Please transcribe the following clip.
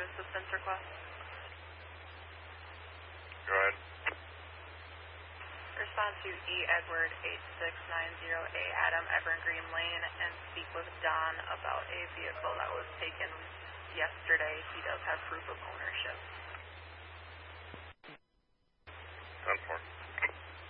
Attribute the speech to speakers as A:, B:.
A: assistance request.
B: Go ahead.
A: Respond to E. Edward 8690A Adam Evergreen Lane and speak with Don about a vehicle that was taken yesterday. He